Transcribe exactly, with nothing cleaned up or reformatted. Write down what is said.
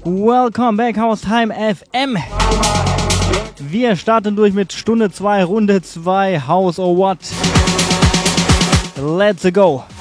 Welcome back, House Time F M. Wir starten durch mit Stunde zwei, Runde zwei, House or What. Let's go.